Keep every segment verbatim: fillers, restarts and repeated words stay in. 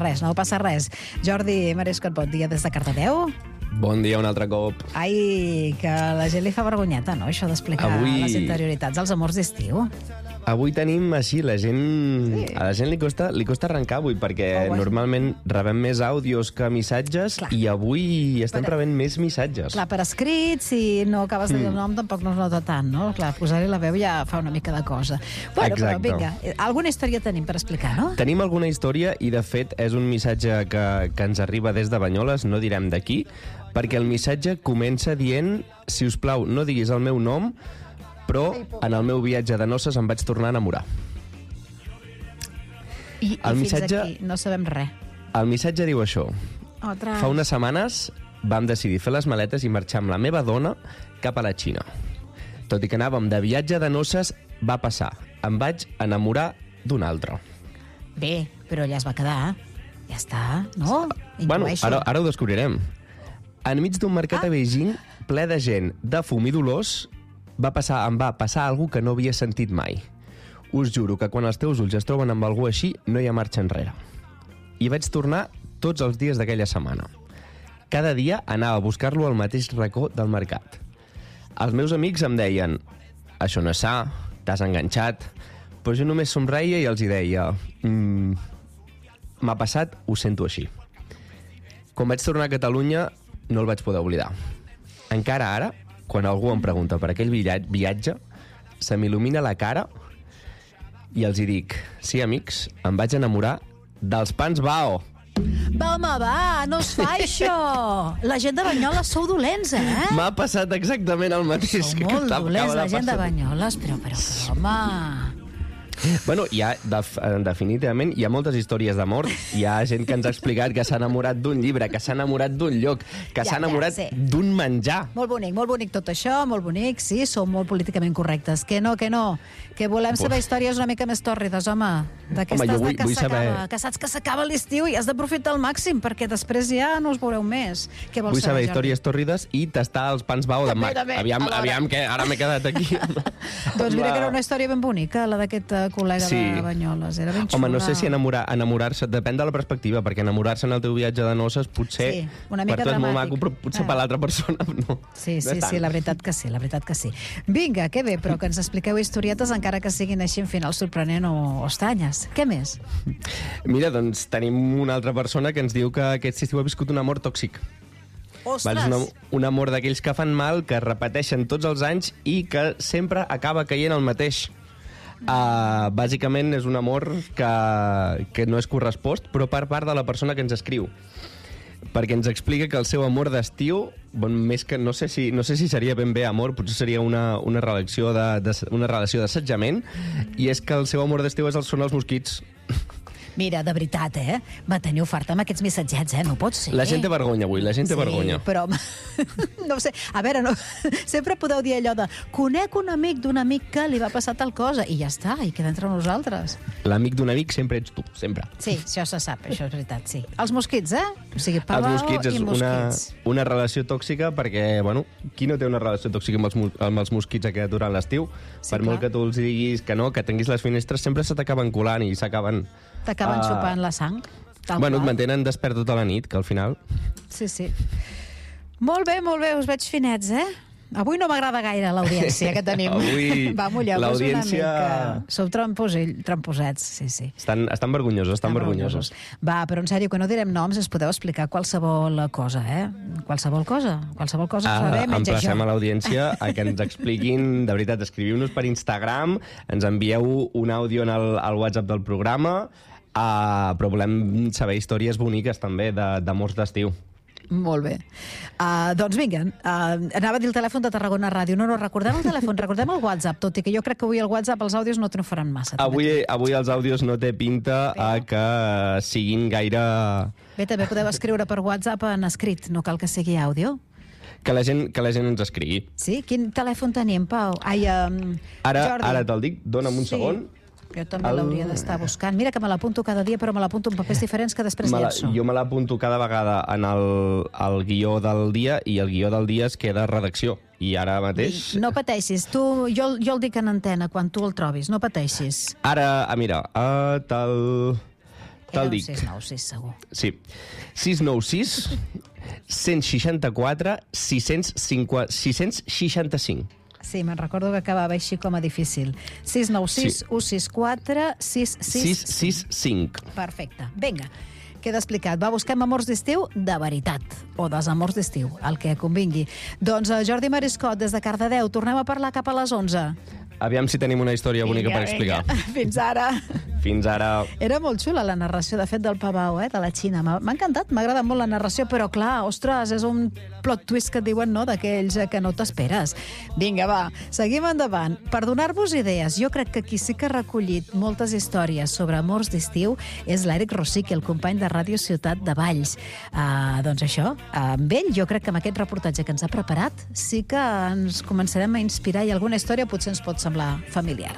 Res, no passa res. Jordi Marescot, bon dia des de Cardedeu. Bon dia un altre cop. Ai, que a la gent li fa vergonyeta, no?, això d'explicar Avui... les interioritats, els amors d'estiu. Avui tenim així, la gent... Sí. A la gent li costa, li costa arrencar avui, perquè Oh, normalment rebem més àudios que missatges. Clar. I avui estem Per- rebent més missatges. Clar, per escrit, si no acabes de dir el nom, tampoc no es nota tant, no? Clar, posar-hi la veu ja fa una mica de cosa. Bueno, però Exacte. vinga, alguna història tenim per explicar, no? Tenim alguna història i, de fet, és un missatge que, que ens arriba des de Banyoles, no direm d'aquí, perquè el missatge comença dient: si us plau, no diguis el meu nom, però en el meu viatge de noces em vaig tornar a enamorar. I, i El fins missatge- aquí no sabem res. El missatge diu això: Otra... fa unes setmanes vam decidir fer les maletes i marxar amb la meva dona cap a la Xina. Tot i que anàvem de viatge de noces, va passar. Em vaig enamorar d'un altre. Bé, però ja es va quedar. Ja està, no? Bueno, Intueixo. ara, ara ho descobrirem. Enmig d'un mercat Ah. a Beijing, ple de gent de fum i dolors, va passar, em va passar alguna que no havia sentit mai. Us juro que quan els teus ulls es troben amb algú així, no hi ha marxa enrere. I vaig tornar tots els dies d'aquella setmana. Cada dia anava a buscar-lo al mateix racó del mercat. Els meus amics em deien: això no és sa, t'has enganxat, però jo només somreia i els hi deia: mm, m'ha passat, ho sento així. Quan vaig tornar a Catalunya, no el vaig poder oblidar. Encara ara, quan algú em pregunta per aquell viatge, se m'il·lumina la cara i els hi dic: sí, amics, em vaig enamorar dels pans Bao. Va, home, va, no es fa això! La gent de Banyoles sou dolents, eh? M'ha passat exactament el mateix. Sou que molt acaba dolents, la gent de passar. Banyoles, però, però, però, home... Bueno, hi ha, def, definitivament, hi ha moltes històries d'amor. Hi ha gent que ens ha explicat que s'ha enamorat d'un llibre, que s'ha enamorat d'un lloc, que Ja, s'ha enamorat ja, sí. d'un menjar. Molt bonic, molt bonic tot això, molt bonic, sí, sou molt políticament correctes. Que no, que no, que volem saber Uf. històries una mica més tòrrides, home. D'aquestes Home, jo de vull- que vull s'acaba, saber- que saps que s'acaba l'estiu i has d'aprofitar al màxim, perquè després ja no us veureu més. Què vols Vull saber Jordi? històries tòrrides i tastar els pans Bao de També, mar. també, Aviam, alhora. aviam, que ara m'he quedat aquí. Doncs mira La- que era una història ben bonica, la d'aquest eh, col·lega Sí. de Banyoles. Era ben xula. Home, no sé si enamorar, enamorar-se... Depèn de la perspectiva, perquè enamorar-se en el teu viatge de noces potser... Sí, una mica per tu és molt dramàtic. maco, però potser Ah. per l'altra persona no. Sí, no sí, és tant. sí, la veritat que sí, la veritat que sí. Vinga, que bé, però que ens expliqueu historietes encara que siguin així en final sorprenent o, o estranyes. Què més? Mira, doncs tenim una altra persona que ens diu que aquest estiu ha viscut un amor tòxic. Ostres! Val? És una, un amor d'aquells que fan mal, que es repeteixen tots els anys i que sempre acaba caient el mateix. Uh, bàsicament és un amor que, que no és correspost, però per part de la persona que ens escriu, perquè ens explica que el seu amor d'estiu, bon, més que no sé si no sé si seria ben bé amor, potser seria una, una relació de, de, una relació d'assetjament, i és que el seu amor d'estiu és el, són els mosquits. Mira, de veritat, eh? Va tenir oferta amb aquests missatgets, eh? No pot ser. La gent té vergonya avui, la gent té sí, vergonya. però... no ho sé. A veure, no... sempre podeu dir allò de conec un amic d'un amic que li va passar tal cosa, i ja està, i queda entre nosaltres. L'amic d'un amic sempre ets tu, sempre. Sí, això se sap, això és veritat, sí. Els mosquits, eh? O sigui, Els Pavao mosquits és i una, mosquits. una relació tòxica perquè, bueno, qui no té una relació tòxica amb els, mo- amb els mosquits aquest durant l'estiu? Sí, Per molt clar. que tu els diguis que no, que tinguis les finestres, sempre se t'acaben colant i s'acaben... T'acaben ah, xupant la sang. Tal Bueno, et qual. mantenen despert tota la nit, que al final... Sí, sí. Molt bé, molt bé, us veig finets, eh? Avui no m'agrada gaire l'audiència que tenim. Avui Va, mulleu-vos l'audiència- una mica. Sou tramposell, tramposets, sí, sí. Estan, estan vergonyosos, estan vergonyosos. Va, però en sèrio, que no direm noms, es podeu explicar qualsevol cosa, eh? Qualsevol cosa. Qualsevol cosa us va bé, Ah, menys això. emplacem a l'audiència a que ens expliquin, de veritat, escriviu-nos per Instagram, ens envieu un àudio en el, al WhatsApp del programa, uh, però volem saber històries boniques també de- d'amors d'estiu. Molt bé. Uh, doncs vinga, uh, anava a dir el telèfon de Tarragona Ràdio. No, no, recordem el telèfon, recordem el WhatsApp, tot i que jo crec que avui el WhatsApp, els àudios no triomfaran massa. Avui, avui els àudios no té pinta a que siguin gaire... Bé, també podeu escriure per WhatsApp en escrit, no cal que sigui àudio. Que la gent, que la gent ens escrigui. Sí? Quin telèfon tenim, Pau? Ai, um, Ara, Jordi. ara te'l dic, dona'm un Sí. segon. Jo també El- l'hauria d'estar buscant. Mira que me l'apunto cada dia, però me l'apunto en papers diferents que després Me la, llenço. jo me l'apunto cada vegada en el, el guió del dia i el guió del dia es queda a redacció. I ara mateix... No pateixis, tu, jo, jo el dic en antena quan tu el trobis, no pateixis. Ara, ah, mira, uh, te'l Era un sis nou sis, segur. Sí. sis nou sis, cent seixanta-quatre, sis cents seixanta-cinc. Sí, me'n recordo que acabava així com a difícil. sis nou sis, Sí. u sis quatre, sis sis sis sis cinc. Perfecte. Vinga, queda explicat. Va, busquem amors d'estiu de veritat, o desamors d'estiu, el que convingui. Doncs uh, Jordi Mariscot, des de Cardedeu, tornem a parlar cap a les onze. Aviam si tenim una història bonica per explicar. Vinga. Fins ara. Fins ara. Era molt xula la narració, de fet, del Pavau, eh, de la Xina. M'ha m'ha encantat, m'ha agradat molt la narració, però clar, ostres, és un plot twist que et diuen, no?, d'aquells que no t'esperes. Vinga, va, seguim endavant. Per donar-vos idees, jo crec que qui sí que ha recollit moltes històries sobre amors d'estiu és l'Eric Rosique, el company de Ràdio Ciutat de Valls. Uh, doncs això, uh, amb ell, jo crec que amb aquest reportatge que ens ha preparat sí que ens començarem a inspirar i alguna història potser ens pot semblar familiar.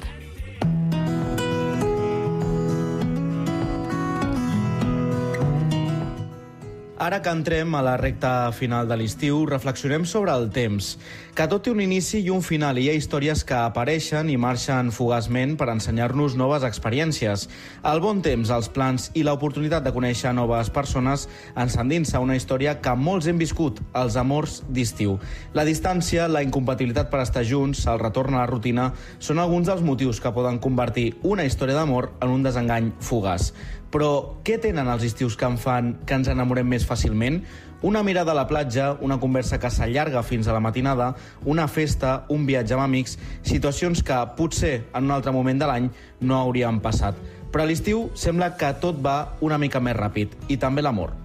Ara que entrem a la recta final de l'estiu, reflexionem sobre el temps. Que tot té un inici i un final, i hi ha històries que apareixen i marxen fugaçment per ensenyar-nos noves experiències. El bon temps, els plans i l'oportunitat de conèixer noves persones ens endinsa una història que molts hem viscut, els amors d'estiu. La distància, la incompatibilitat per estar junts, el retorn a la rutina, són alguns dels motius que poden convertir una història d'amor en un desengany fugaç. Però què tenen els estius que en fan que ens enamorem més fàcilment? Una mirada a la platja, una conversa que s'allarga fins a la matinada, una festa, un viatge amb amics, situacions que potser en un altre moment de l'any no haurien passat. Però a l'estiu sembla que tot va una mica més ràpid, i també l'amor.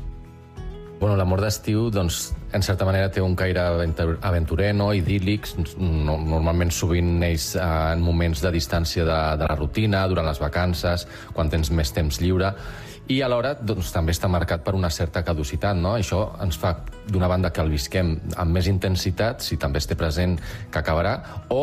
Bueno, l'amor d'estiu, doncs, en certa manera té un caire aventurer, no? Idíl·lic. No, normalment sovint neix eh, en moments de distància de, de la rutina, durant les vacances, quan tens més temps lliure, i alhora doncs, també està marcat per una certa caducitat, no? Això ens fa, d'una banda, que el visquem amb més intensitat, si també es té present que acabarà, o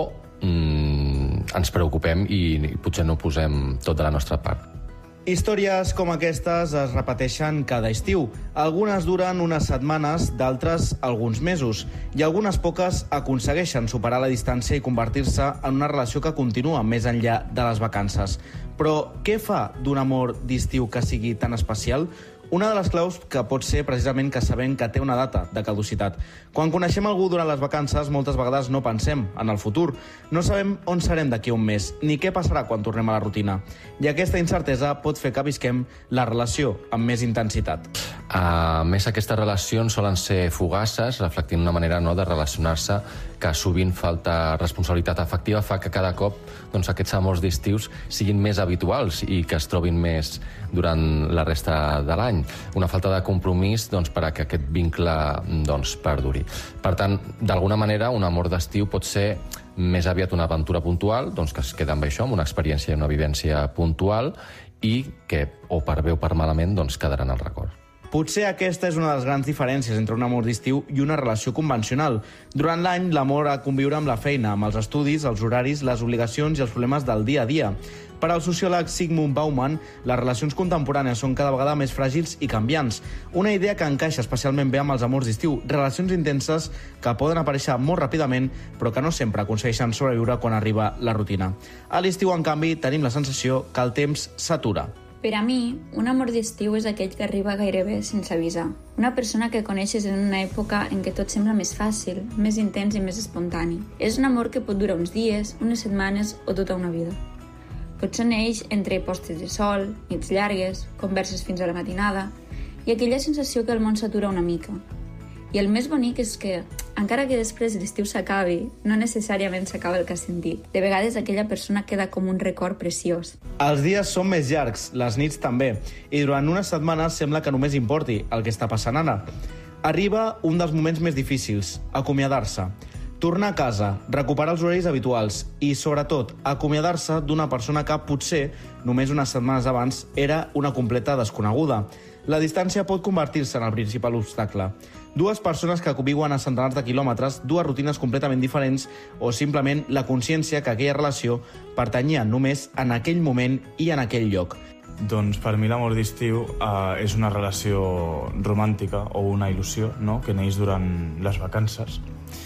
mm, ens preocupem i, i potser no posem tot de la nostra part. Històries com aquestes es repeteixen cada estiu. Algunes duren unes setmanes, d'altres alguns mesos, i algunes poques aconsegueixen superar la distància i convertir-se en una relació que continua més enllà de les vacances. Però què fa d'un amor d'estiu que sigui tan especial? Una de les claus que pot ser precisament que sabem que té una data de caducitat. Quan coneixem algú durant les vacances, moltes vegades no pensem en el futur. No sabem on serem d'aquí un mes, ni què passarà quan tornem a la rutina. I aquesta incertesa pot fer que visquem la relació amb més intensitat. A més, aquestes relacions solen ser fugaces, reflectint una manera, no, de relacionar-se que sovint falta responsabilitat afectiva, fa que cada cop doncs, aquests amors d'estius siguin més habituals i que es trobin més durant la resta de l'any. Una falta de compromís doncs, per a que aquest vincle doncs, perduri. Per tant, d'alguna manera, un amor d'estiu pot ser més aviat una aventura puntual, doncs, que es queda amb això, amb una experiència i una vivència puntual, i que, o per bé o per malament, doncs, quedaran al record. Potser aquesta és una de les grans diferències entre un amor d'estiu i una relació convencional. Durant l'any, l'amor ha de conviure amb la feina, amb els estudis, els horaris, les obligacions i els problemes del dia a dia. Per al sociòleg Zygmunt Bauman, les relacions contemporànies són cada vegada més fràgils i canviants. Una idea que encaixa especialment bé amb els amors d'estiu, relacions intenses que poden aparèixer molt ràpidament, però que no sempre aconsegueixen sobreviure quan arriba la rutina. A l'estiu, en canvi, tenim la sensació que el temps s'atura. Per a mi, un amor d'estiu és aquell que arriba gairebé sense avisar. Una persona que coneixes en una època en què tot sembla més fàcil, més intens i més espontani. És un amor que pot durar uns dies, unes setmanes o tota una vida. Potser neix entre postes de sol, nits llargues, converses fins a la matinada i aquella sensació que el món s'atura una mica. I el més bonic és que, encara que després l'estiu s'acabi, no necessàriament s'acaba el que has sentit. De vegades aquella persona queda com un record preciós. Els dies són més llargs, les nits també, i durant unes setmanes sembla que només importi el que està passant ara. Arriba un dels moments més difícils, acomiadar-se. Tornar a casa, recuperar els horaris habituals i, sobretot, acomiadar-se d'una persona que potser, només unes setmanes abans, era una completa desconeguda. La distància pot convertir-se en el principal obstacle. Dues persones que conviuen a centenars de quilòmetres, dues rutines completament diferents o simplement la consciència que aquella relació pertanyia només en aquell moment i en aquell lloc. Doncs per mi l'amor d'estiu eh, és una relació romàntica o una il·lusió, no?, que neix durant les vacances.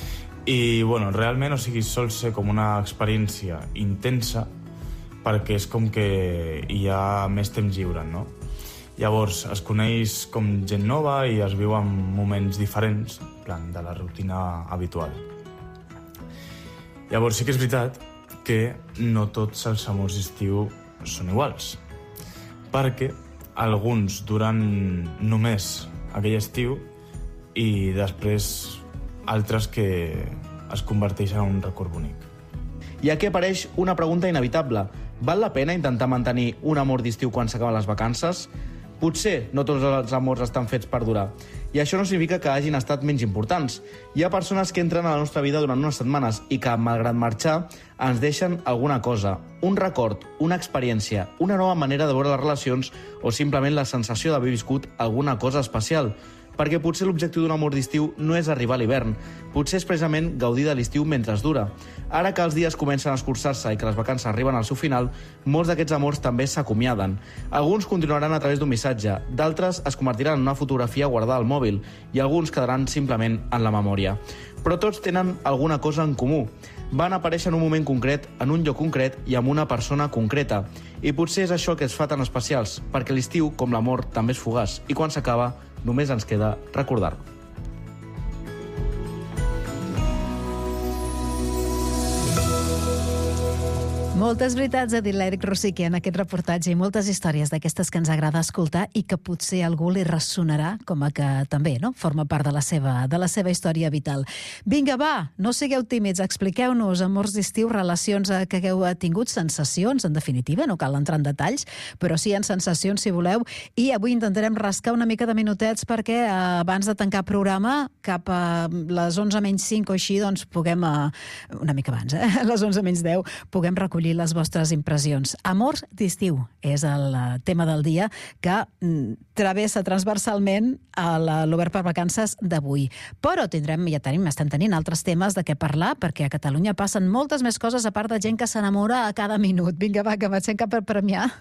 I, bueno, realment, o sigui, sol ser com una experiència intensa perquè és com que hi ha més temps lliure, no? Llavors, es coneix com gent nova i es viu en moments diferents, en plan, de la rutina habitual. Llavors, sí que és veritat que no tots els amors d'estiu són iguals, perquè alguns duran només aquell estiu i després altres que es converteixen en un record bonic. I aquí apareix una pregunta inevitable. Val la pena intentar mantenir un amor d'estiu quan s'acaben les vacances? Potser no tots els amors estan fets per durar. I això no significa que hagin estat menys importants. Hi ha persones que entren a la nostra vida durant unes setmanes i que, malgrat marxar, ens deixen alguna cosa, un record, una experiència, una nova manera de veure les relacions o simplement la sensació d'haver viscut alguna cosa especial. Perquè potser l'objectiu d'un amor d'estiu no és arribar a l'hivern, potser és precisament gaudir de l'estiu mentre es dura. Ara que els dies comencen a escurçar-se i que les vacances arriben al seu final, molts d'aquests amors també s'acomiaden. Alguns continuaran a través d'un missatge, d'altres es convertiran en una fotografia guardada al mòbil i alguns quedaran simplement en la memòria. Però tots tenen alguna cosa en comú. Van aparèixer en un moment concret, en un lloc concret i amb una persona concreta. I potser és això que es fa tan especials, perquè l'estiu, com l'amor, també és fugaç, i quan s'acaba, només ens queda recordar-lo. Moltes veritats ha dit l'Eric Rosique en aquest reportatge i moltes històries d'aquestes que ens agrada escoltar i que potser a algú li ressonarà com a que també no? Forma part de la seva, de la seva història vital. Vinga, va, no sigueu tímids, expliqueu-nos, amors d'estiu, relacions que hagueu tingut, sensacions, en definitiva, no cal entrar en detalls, però sí en sensacions, si voleu, i avui intentarem rascar una mica de minutets perquè eh, abans de tancar programa, cap a les onze menys cinc o així, doncs puguem, eh, una mica abans, eh? a les onze menys deu, puguem recollir les vostres impressions. Amors d'estiu és el tema del dia que travessa transversalment a l'Obert per Vacances d'avui. Però tindrem, ja tenim, estem tenint altres temes de què parlar, perquè a Catalunya passen moltes més coses a part de gent que s'enamora a cada minut. Vinga, va, que marxem cap per premiar.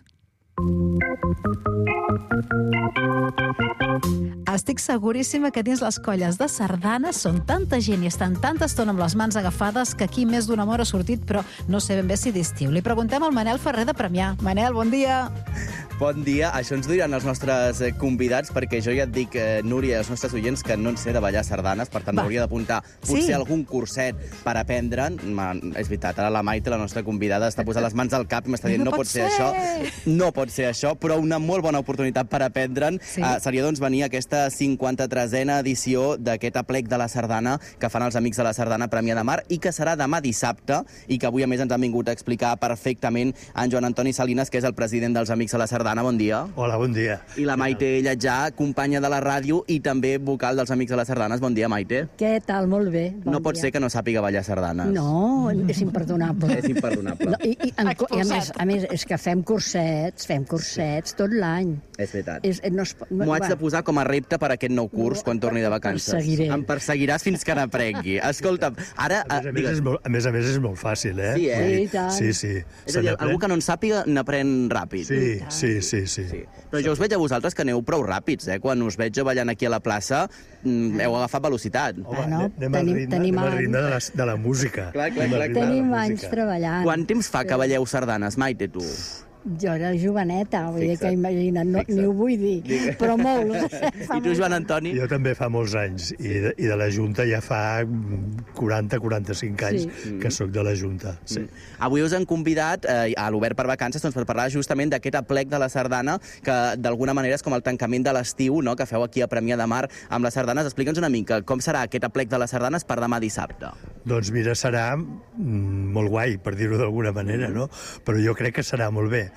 Estic seguríssima que dins les colles de sardanes són tanta gent i estan tanta estona amb les mans agafades que aquí més d'un amor ha sortit, però no sé ben bé si d'estiu. Li preguntem al Manel Ferrer de Premià. Manel, bon dia. Bon dia. Això ens diran els nostres convidats, perquè jo ja et dic, eh, Núria, i els nostres oients, que no en sé de ballar sardanes, per tant m'hauria d'apuntar potser sí. algun curset per aprendre'n. És veritat, ara la Maite, la nostra convidada, està posant les mans al cap i m'està dient no, no pot ser això. No pot ser això, però una molt bona oportunitat per aprendre'n sí. uh, seria doncs venir a aquesta cinquanta-tresena edició d'aquest aplec de la sardana que fan els Amics de la Sardana Premià de Mar i que serà demà dissabte i que avui a més ens han vingut a explicar perfectament en Joan Antoni Salinas, que és el president dels Amics de la Sardana. Bon dia. Hola, bon dia. I la Maite Lletjà, companya de la ràdio i també vocal dels Amics de les Sardanes. Bon dia, Maite. Què tal? Molt bé. Bon no pot dia. ser que no sàpiga ballar sardanes. No, és imperdonable. És imperdonable. No, i, i, en, i a, més, a més, és que fem cursets, fem cursets tot l'any. És veritat. És, no es, no, M'ho haig de posar com a repte per aquest nou curs no, quan torni de vacances. Perseguiré. Em perseguiràs fins que n'aprengui. Escolta'm, ara... A més a més, és molt, a més a més és molt fàcil, eh? Sí, eh? Sí, tant. Sí, sí. És a dir, algú que no en sàpiga n'aprèn ràpid. Sí, sí, sí, sí, sí. Però jo us veig a vosaltres que aneu prou ràpids, eh? Quan us veig jo ballant aquí a la plaça, mm, heu agafat velocitat. Home, no, anem al ritme, anem al ritme de, la, de la música. Clar, clar, clar. Tenim anys treballant. Quant temps fa que balleu sardanes, Maite, tu? Jo era joveneta, vull dir que imagina't, no, Fixa't. ni ho vull dir, Fixa't. però molt. I tu, Joan Antoni? Jo també fa molts anys, i de, i de la Junta ja fa quaranta quaranta-cinc anys sí. que sóc de la Junta. Sí. Avui us han convidat eh, a l'Obert per Vacances doncs, per parlar justament d'aquest aplec de la sardana, que d'alguna manera és com el tancament de l'estiu, no?, que feu aquí a Premià de Mar amb les sardanes. Explica'ns una mica com serà aquest aplec de les sardanes per demà dissabte. Doncs mira, serà mm, molt guai, per dir-ho d'alguna manera, no? Però jo crec que serà molt bé,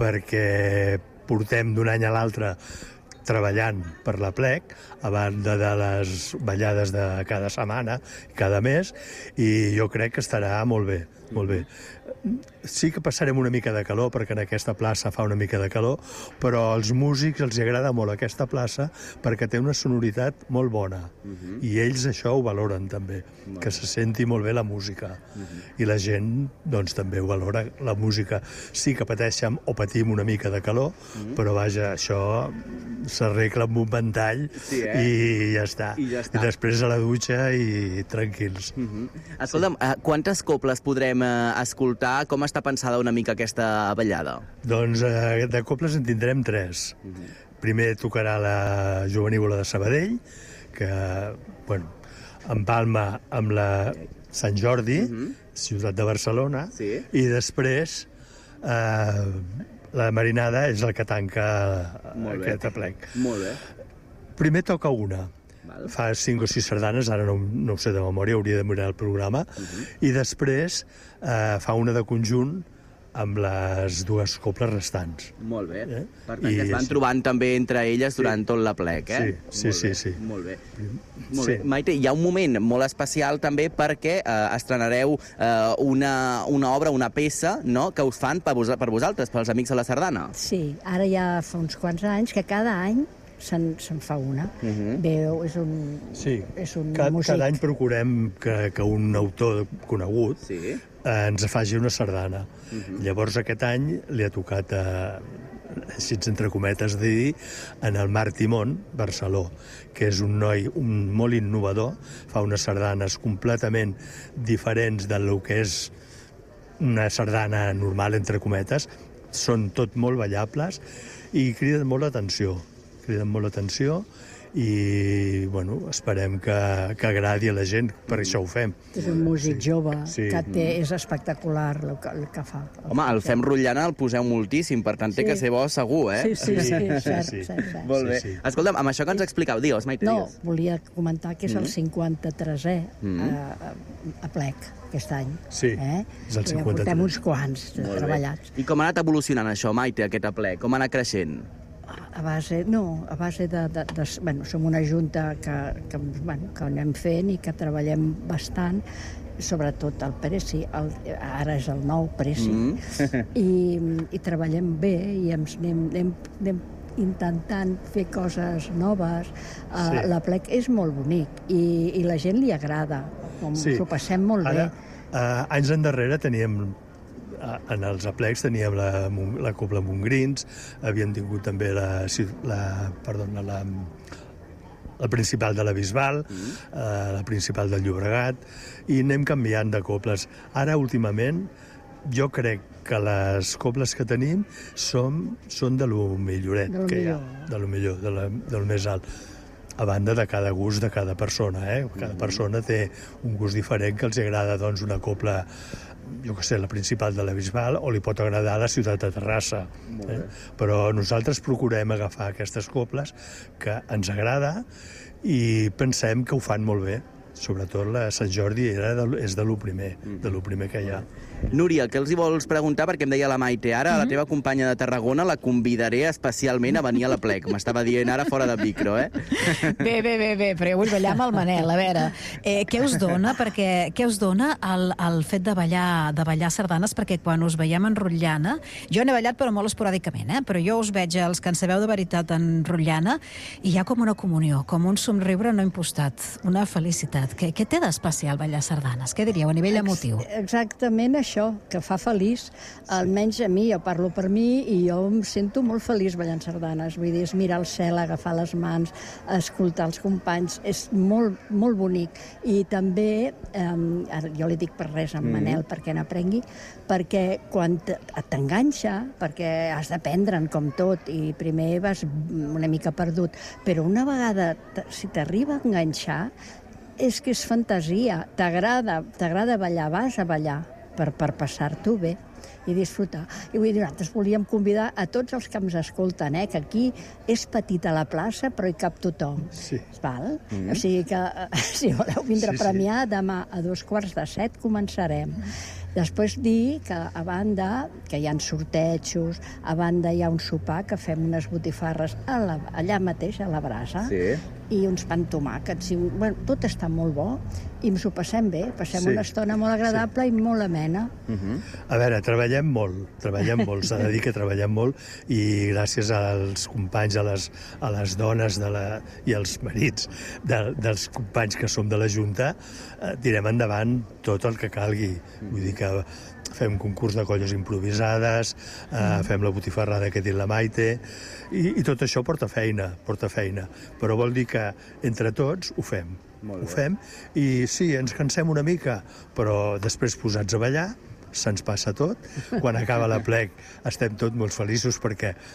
perquè portem d'un any a l'altre treballant per l'aplec, a banda de les ballades de cada setmana, cada mes, i jo crec que estarà molt bé, molt bé. Sí que passarem una mica de calor, perquè en aquesta plaça fa una mica de calor, però als músics els agrada molt aquesta plaça perquè té una sonoritat molt bona. Uh-huh. I ells això ho valoren també, uh-huh. que se senti molt bé la música. Uh-huh. I la gent, doncs, també ho valora, la música. Sí que pateixem o patim una mica de calor, uh-huh. però vaja, això s'arregla amb un ventall sí, eh? i ja està. I ja està. I després a la dutxa i tranquils. Uh-huh. Escolta'm, sí. quantes coples podrem eh, escoltar? Com està pensada una mica aquesta ballada? Doncs eh, de coples en tindrem tres. Uh-huh. primer tocarà la Jovenívola de Sabadell, que, bueno, empalma amb la Sant Jordi, uh-huh. ciutat de Barcelona, sí. i després eh, la Marinada és el que tanca aquest aplec. Molt bé. Primer toca una. Val. Fa cinc o sis sardanes, ara no, no ho sé de memòria, hauria de mirar el programa, uh-huh. i després eh, fa una de conjunt amb les dues coples restants. Molt bé. Eh? Per tant, I que es van sí. trobant també entre elles durant sí. tot l'aplec, eh? Sí, sí, sí, sí. Molt bé. Molt sí. bé. Maite, hi ha un moment molt especial també perquè eh, estrenareu eh, una, una obra, una peça, no?, que us fan per, vos, per vosaltres, pels Amics de la Sardana. Sí, ara ja fa uns quants anys que cada any se'n se fa una. Uh-huh. Veu, és un, sí. és un cada, músic. Cada any procurem que, que un autor conegut sí. eh, ens faci una sardana. Uh-huh. Llavors aquest any li ha tocat, eh, així entre cometes de dir, en el Marc Timón, Barceló, que és un noi un, molt innovador, fa unes sardanes completament diferents del que és una sardana normal, entre cometes, són tot molt ballables i criden molt l'atenció. criden molt l'atenció i, bueno, esperem que, que agradi a la gent, per això ho fem. És un músic sí. jove, sí. que té, és espectacular el que, el que fa. Home, el Fem Rotllana el poseu moltíssim, per tant té sí. que ser bo segur, eh? Sí, sí, sí, sí, cert, sí. cert, cert. Molt bé. Sí, sí. Escolta'm, amb això que ens explicau, digues, Maite, no, digues. volia comentar que és el cinquanta-tresè mm. a, a plec aquest any. Sí, eh? és el cinquanta-tres. Ja portem uns quants treballats. I com ha anat evolucionant això, Maite, aquest aplec? Com ha anat creixent? A base, no, a base de... de, de bueno, som una junta que, que, bueno, que anem fent i que treballem bastant, sobretot el Preci, el, ara és el nou Preci, mm. I, i treballem bé i ens anem, anem, anem intentant fer coses noves. Sí. Uh, l'aplec és molt bonic i, i la gent li agrada, com sí. s'ho passem molt ara, bé. Uh, anys endarrere teníem... En els aplecs teníem la, la Copla Montgrins, havíem tingut també la, la, perdona, la, la principal de la Bisbal, mm. eh, la principal del Llobregat, i anem canviant de coples. Ara, últimament, jo crec que les coples que tenim són, són de lo milloret de lo que millor. hi ha, de lo millor, de, la, de lo més alt. A banda de cada gust de cada persona, eh? Cada persona té un gust diferent que els agrada, doncs, una copla, jo què sé, la principal de la Bisbal, o li pot agradar la ciutat de Terrassa. Eh? Però nosaltres procurem agafar aquestes coples que ens agrada i pensem que ho fan molt bé. Sobretot la Sant Jordi era de, és de lo primer, de lo primer que hi ha. Núria, què els hi vols preguntar? Perquè em deia la Maite, ara mm-hmm. la teva companya de Tarragona la convidaré especialment a venir a l'aplec. M'estava dient ara fora de micro, eh? Bé, bé, bé, bé, però jo vull ballar amb el Manel. A veure, eh, què us dona, perquè, què us dona el, el fet de ballar, de ballar sardanes? Perquè quan us veiem en Rotllana, jo n'he ballat però molt esporàdicament, eh? Però jo us veig, els que en sabeu de veritat en Rotllana, i hi ha com una comunió, com un somriure no impostat, una felicitat. Què, què té d'especial ballar sardanes? Què diríeu a nivell emotiu? Exactament això, que fa feliç. Almenys a mi, jo parlo per mi, i jo em sento molt feliç ballant sardanes. Vull dir, és mirar el cel, agafar les mans, escoltar els companys. És molt, molt bonic. I també, eh, jo li dic per res a en Manel, mm. perquè n'aprengui, perquè quan t'enganxa, perquè has d'aprendre'n com tot, i primer vas una mica perdut, però una vegada, si t'arriba a enganxar, és que és fantasia, t'agrada, t'agrada ballar, vas a ballar per, per passar-t'ho bé i disfrutar. I vull dir, nosaltres volíem convidar a tots els que ens escolten, eh, que aquí és petita la plaça, però hi cap tothom. Sí. Val? Mm. O sigui que, si voleu vindre sí, a premiar, sí. demà a dos quarts de set començarem. Després dir que a banda, que hi ha sortejos, a banda hi ha un sopar que fem unes botifarres a la, allà mateix, a la brasa, sí. i uns pa amb tomàquets. I, bueno, tot està molt bo i ens ho passem bé, passem sí. una estona molt agradable sí. i molt amena. Uh-huh. A veure, treballem molt, treballem molt, s'ha de dir que treballem molt, i gràcies als companys, a les, a les dones de la, i als marits de, dels companys que som de la Junta, eh, tirem endavant tot el que calgui. Vull dir que fem concurs de colles improvisades, eh, fem la botifarrada que ha dit la Maite, i, i tot això porta feina, porta feina. Però vol dir que entre tots ho fem. Ho fem, i sí, ens cansem una mica, però després posats a ballar, se'ns passa tot. Quan acaba l'aplec estem tots molt feliços perquè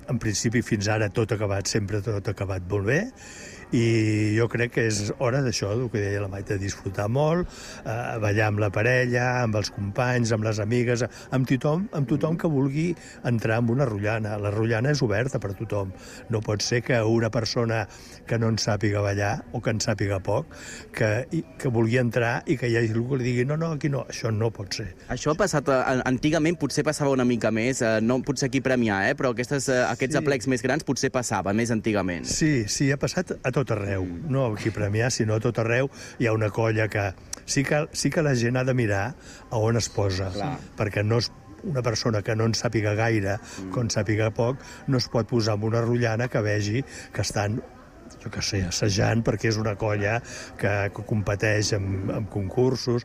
en principi fins ara tot acabat, sempre tot acabat molt bé, i jo crec que és hora d'això, el que deia la Maite, disfrutar molt, eh, ballar amb la parella, amb els companys, amb les amigues, amb tothom, amb tothom que vulgui entrar en una rotllana. La rotllana és oberta per tothom. No pot ser que una persona que no en sàpiga ballar, o que en sàpiga poc, que, i, que vulgui entrar i que hi hagi algú que li digui no, no, aquí no, això no pot ser. Això ha passat, eh, antigament potser passava una mica més, eh, no potser aquí premiar, eh, però aquestes, eh, aquests sí. aplecs més grans potser passava més antigament. Sí, sí, ha passat a tot arreu, no aquí a Premià, sinó a tot arreu. Hi ha una colla que sí que, sí que la gent ha de mirar a on es posa, clar, perquè no és una persona que no en sàpiga gaire, mm. que en sàpiga poc, no es pot posar en una rotllana que vegi que estan, jo què sé, assajant perquè és una colla que, que competeix en, en concursos.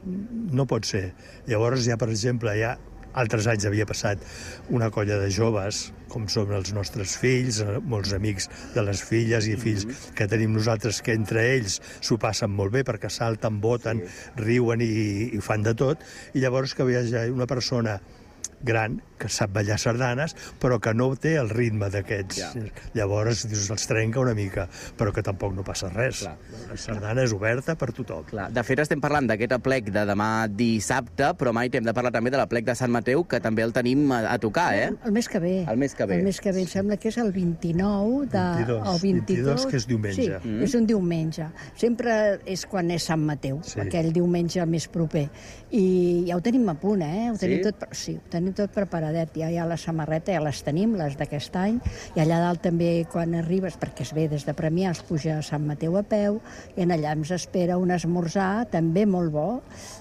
No pot ser. Llavors hi ha, per exemple, hi ha altres anys havia passat una colla de joves, com són els nostres fills, molts amics de les filles i fills que tenim nosaltres, que entre ells s'ho passen molt bé perquè salten, voten, riuen i, i fan de tot, i llavors que hi hagi una persona gran que sap ballar sardanes, però que no té el ritme d'aquests. Ja. Llavors dius, els trenca una mica, però que tampoc no passa res. Clar. La sardana és oberta per tothom. Clar. De fet, estem parlant d'aquest aplec de demà dissabte, però mai hem de parlar també de l'aplec de Sant Mateu, que també el tenim a, a tocar, eh? El mes que ve. El mes que ve. El mes que ve, em sembla que és el vint-i-nou de... vint-i-dos. O vint-i-dos. vint-i-dos, que és diumenge. Sí, mm. és un diumenge. Sempre és quan és Sant Mateu, sí. aquell diumenge més proper. I ja ho tenim a punt, eh? Ho tenim sí? tot, sí, ho tenim tot preparadet. Ja hi ha les samarreta, ja les tenim, les d'aquest any, i allà dalt també, quan arribes, perquè es ve des de Premià, es puja a Sant Mateu a peu, i en allà ens espera un esmorzar també molt bo,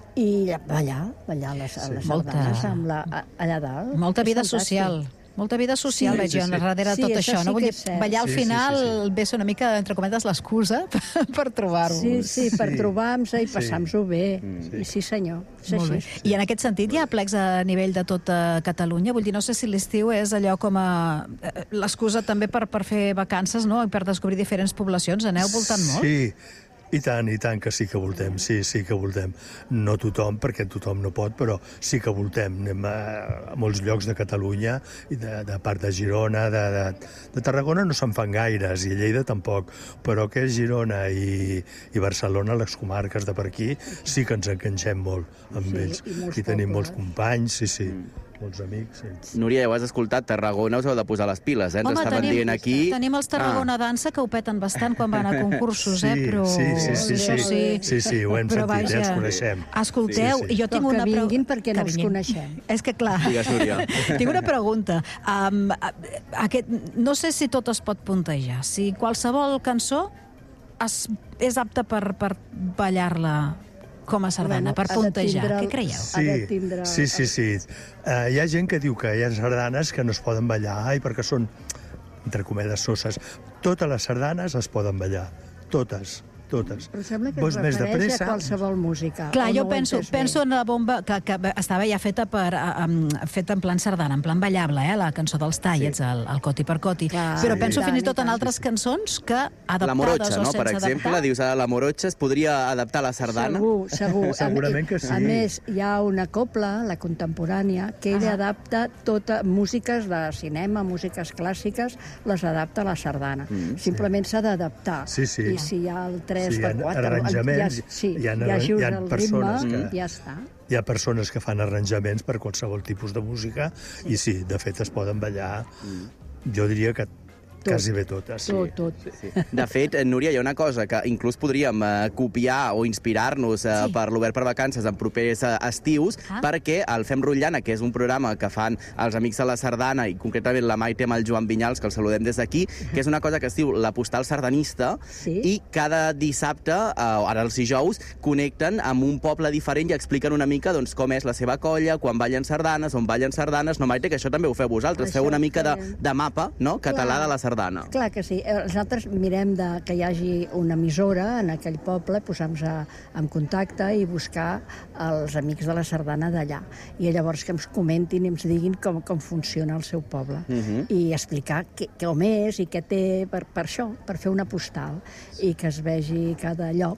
i ballar, ballar les, sí. les sardanes amb la, allà dalt. Molta vida social. Molta vida social, sí, veig jo, sí, sí. darrere sí, tot això. això sí no? Vull dir, ballar al sí, final sí, sí, sí. ve una mica, entre cometes, l'excusa per trobar-vos. Sí, sí, per sí. trobar-nos i passar-nos-ho bé. Sí. I sí, senyor. Sí, Molt bé. sí. I en aquest sentit hi ha plecs a nivell de tota Catalunya? Vull dir, no sé si l'estiu és allò com a... l'excusa també per, per fer vacances, no? I per descobrir diferents poblacions. Aneu voltant molt? Sí, i tant, i tant que sí que voltem, sí, sí que voltem. No tothom, perquè tothom no pot, però sí que voltem. Anem a, a molts llocs de Catalunya, i de, de part de Girona, de, de, de Tarragona no se'n fan gaires, i Lleida tampoc, però que és Girona i, i Barcelona, les comarques de per aquí, sí que ens enganxem molt amb sí, ells. I, I tenim molts companys, sí, sí. Mm. molts amics. Sí. Núria, ja ho has escoltat, Tarragona us heu de posar les piles, eh? Ens Home, estaven tenim, dient aquí... tenim els Tarragona ah. Dansa, que ho peten bastant quan van a concursos, sí, eh? Però... Sí, sí, sí, sí, sí, sí, sí, ho hem però sentit, vaja, eh? Ens coneixem. Escolteu, sí, sí. jo tinc no, una... Que vinguin perquè que no els coneixem. És que clar... Digues, Núria. Tinc una pregunta. Um, aquest, no sé si tot es pot puntejar. Si qualsevol cançó es, és apta per, per ballar-la com a sardana, per puntejar. Què creieu? Sí, sí, sí. sí. Uh, hi ha gent que diu que hi ha sardanes que no es poden ballar, ai, perquè són, entre cometes, soses. Totes les sardanes es poden ballar, totes. totes. Però sembla que Vols es més de refereix pressa? a qualsevol música. Clar, jo penso, penso en la bomba que, que estava ja feta per um, feta en plan sardana, en plan ballable, eh? La cançó dels Tallets, sí. el, el Coti per Coti. Clar, però sí. penso fins i tot en altres cançons que adaptades la Morotxa, o no? sense Per exemple, adaptar. dius, la Morotxa es podria adaptar a la sardana? Segur, segur. Segurament que sí. A més, hi ha una copla, la contemporània, que ella ah. adapta tota, músiques de cinema, músiques clàssiques, les adapta a la sardana. Mm, Simplement s'ha sí. d'adaptar. Sí, sí. I si hi ha el tres sí, per quatre... arranjaments, ja, sí, hi ha, ja ajuda hi ha el persones ritme, que, ja està. Hi ha persones que fan arranjaments per qualsevol tipus de música sí. i sí, de fet es poden ballar, mm. jo diria que tot. Quasi bé totes. Sí. Tot, tot. Sí, sí. De fet, Núria, hi ha una cosa que inclús podríem eh, copiar o inspirar-nos eh, sí. per l'Obert per Vacances en propers eh, estius, ah. perquè el Fem Rotllana, que és un programa que fan els Amics de la Sardana, i concretament la Maite amb el Joan Vinyals, que el saludem des d'aquí, que és una cosa que es diu la Postal Sardanista, sí. i cada dissabte, eh, ara els dijous, connecten amb un poble diferent i expliquen una mica doncs, com és la seva colla, quan ballen sardanes, on ballen sardanes. No, Maite, que això també ho feu vosaltres. Això feu una mica de, de mapa, no?, català de la sardana. Clar que sí. Nosaltres mirem de, que hi hagi una emissora en aquell poble, posar-nos en contacte i buscar els amics de la sardana d'allà. I llavors que ens comentin i ens diguin com, com funciona el seu poble. Uh -huh. I explicar què, com és i què té per, per això, per fer una postal, i que es vegi cada lloc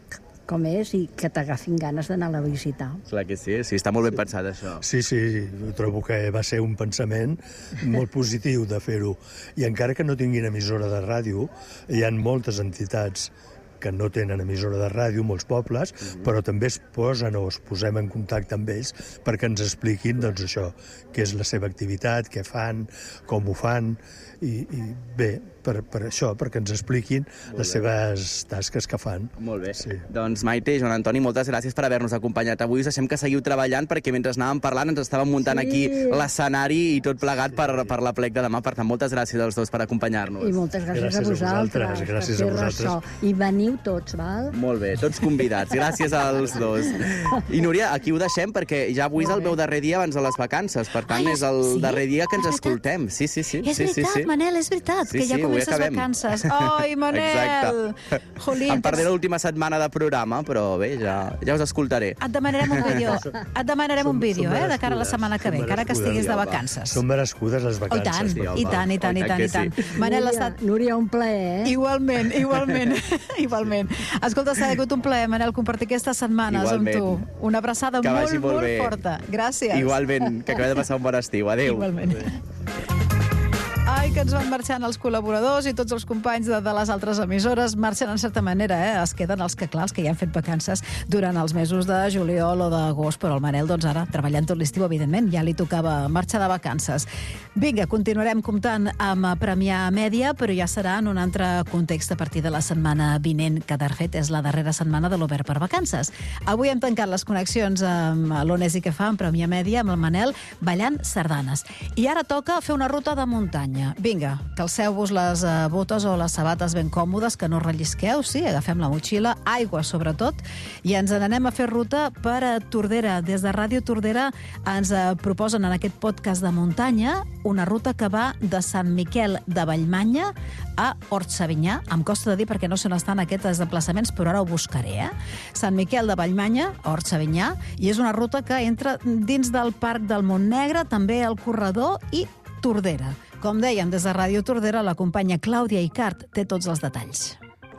com és i que t'agafin ganes d'anar-la a visitar. Clar que sí, sí, està molt ben pensat, això. Sí, sí, trobo que va ser un pensament molt positiu de fer-ho. I encara que no tinguin emissora de ràdio, hi ha moltes entitats que no tenen emissora de ràdio, molts pobles, mm-hmm. però també es posen o es posem en contacte amb ells perquè ens expliquin, doncs, això, què és la seva activitat, què fan, com ho fan, i, i bé, per, per això, perquè ens expliquin les seves tasques que fan. Molt bé. Sí. Doncs Maite i Joan Antoni, moltes gràcies per haver-nos acompanyat avui. Us deixem que seguiu treballant perquè mentre anàvem parlant ens estàvem muntant sí. aquí l'escenari i tot plegat per, per la plec de demà. Per tant, moltes gràcies als dos per acompanyar-nos. I moltes gràcies, gràcies a vosaltres. A vosaltres gràcies a vosaltres. Això. I veniu tots, val? Molt bé, tots convidats. Gràcies als dos. I Núria, aquí ho deixem perquè ja avui és el meu darrer dia abans de les vacances. Per tant, Ai, és el sí? darrer dia que ens escoltem. Sí, sí, sí. És sí, veritat, sí, sí. Manel, és veritat, sí, que ja sí, comences vacances. Ai, Manel! Jolín, em perdré l'última setmana de programa, però bé, ja, ja us escoltaré. Et demanarem un vídeo, et demanarem un vídeo, eh, de cara a la setmana que ve, encara que estiguis de vacances. Són merescudes les vacances. I tant, i tant, i tant, i tant, i tant. Manel, ha estat... Núria, un plaer, eh? Igualment, igualment, igualment. Escolta, s'ha hagut un plaer, Manel, compartir aquestes setmanes amb tu. Una abraçada molt, molt forta. Gràcies. Igualment, que acabeu de passar un bon estiu. Adéu. Igualment. Ai, que ens van marxant els col·laboradors i tots els companys de, de les altres emissores marxen en certa manera, eh? Es queden els que, clar, els que ja han fet vacances durant els mesos de juliol o d'agost, però el Manel, doncs ara, treballant tot l'estiu, evidentment, ja li tocava marxar de vacances. Vinga, continuarem comptant amb Premià Mèdia, però ja serà en un altre context a partir de la setmana vinent, que de fet és la darrera setmana de l'Obert per Vacances. Avui hem tancat les connexions amb l'Ones i què fa, amb Premià Mèdia, amb el Manel, ballant sardanes. I ara toca fer una ruta de muntanya. Vinga, calceu-vos les botes o les sabates ben còmodes, que no rellisqueu, sí, agafem la motxilla, aigua sobretot, i ens n'anem a fer ruta per a Tordera. Des de Ràdio Tordera ens proposen en aquest podcast de muntanya una ruta que va de Sant Miquel de Vallmanya a Hort-Savinyà. Em costa de dir perquè no sé on estan aquests desplaçaments, però ara ho buscaré, eh? Sant Miquel de Vallmanya a Hort-Savinyà, i és una ruta que entra dins del Parc del Montnegre, també el Corredor i Tordera. Com dèiem, des de Ràdio Tordera, la companya Clàudia Icart té tots els detalls.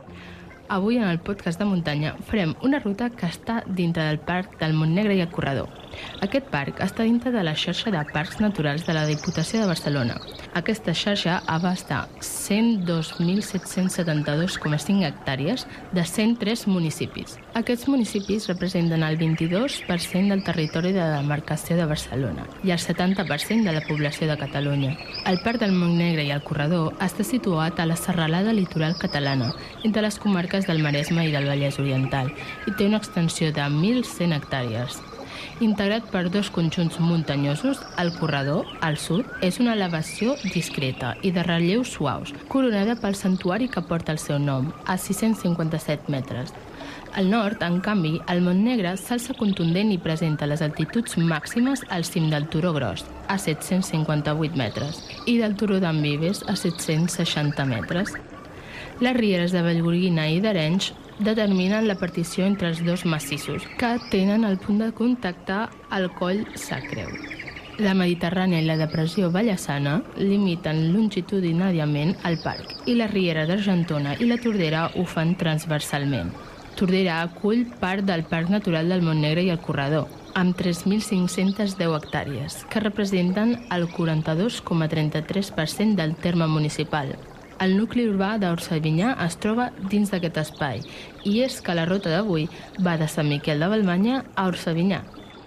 Avui, en el podcast de muntanya, farem una ruta que està dintre del Parc del Montnegre i el Corredor. Aquest parc està dintre de la xarxa de parcs naturals de la Diputació de Barcelona. Aquesta xarxa abasta cent dos mil set-cents setanta-dos coma cinc hectàrees de cent tres municipis. Aquests municipis representen el vint-i-dos per cent del territori de la demarcació de Barcelona i el setanta per cent de la població de Catalunya. El Parc del Montnegre i el Corredor està situat a la serralada litoral catalana, entre les comarques del Maresme i del Vallès Oriental, i té una extensió de mil cent hectàrees. Integrat per dos conjunts muntanyosos, el Corredor, al sud, és una elevació discreta i de relleus suaus, coronada pel santuari que porta el seu nom, a sis-cents cinquanta-set metres. Al nord, en canvi, el Montnegre s'alça contundent i presenta les altituds màximes al cim del Turó Gros, a set-cents cinquanta-vuit metres, i del Turó d'en Vives, a set-cents seixanta metres. Les rieres de Vallgorguina i d'Arenys determinen la partició entre els dos massissos, que tenen el punt de contacte al coll Sacreu. La Mediterrània i la depressió Vallesana limiten longitudinàriament el parc, i la riera d'Argentona i la Tordera ho fan transversalment. Tordera acull part del Parc Natural del Montnegre i el Corredor, amb tres mil cinc-cents deu hectàrees, que representen el quaranta-dos coma trenta-tres per cent del terme municipal. El nucli urbà d'Hort-Savinyà es troba dins d'aquest espai, i és que la ruta d'avui va de Sant Miquel de Vallmanya a Hort-Savinyà.